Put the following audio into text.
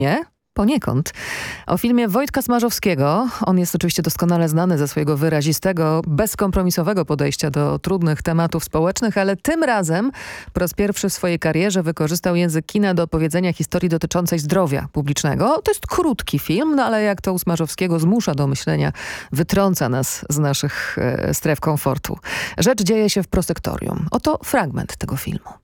Nie? Poniekąd. O filmie Wojtka Smarzowskiego. On jest oczywiście doskonale znany ze swojego wyrazistego, bezkompromisowego podejścia do trudnych tematów społecznych, ale tym razem po raz pierwszy w swojej karierze wykorzystał język kina do opowiedzenia historii dotyczącej zdrowia publicznego. To jest krótki film, no ale jak to u Smarzowskiego zmusza do myślenia, wytrąca nas z naszych stref komfortu. Rzecz dzieje się w prosektorium. Oto fragment tego filmu.